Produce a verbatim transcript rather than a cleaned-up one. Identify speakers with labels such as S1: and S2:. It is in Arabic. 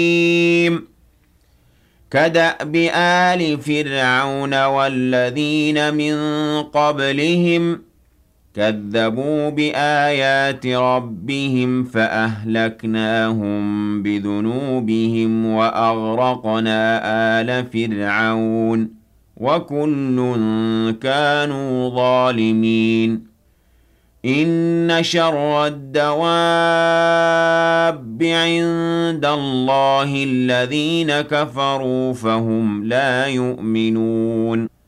S1: كدأب آل فرعون والذين من قبلهم كذبوا بآيات ربهم فأهلكناهم بذنوبهم وأغرقنا آل فرعون وكل كانوا ظالمين إن شر الدواب عند الله الذين كفروا فهم لا يؤمنون